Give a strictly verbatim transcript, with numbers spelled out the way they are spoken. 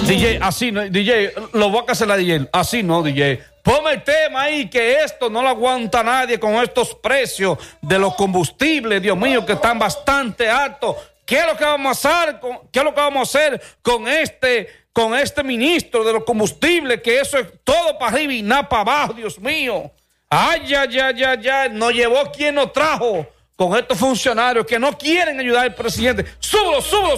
D J, así no, D J, lo voy a cancelar, D J. Así no, D J. Ponme el tema ahí, que esto no lo aguanta nadie con estos precios de los combustibles, Dios mío, que están bastante altos. ¿Qué es lo que vamos a hacer con, qué es lo que vamos a hacer con este, con este ministro de los combustibles? Que eso es todo para arriba y nada para abajo, Dios mío. Ay, ay, ay, ay, ay, nos llevó quien nos trajo con estos funcionarios que no quieren ayudar al presidente. Súbelo, súbelo, súbelo.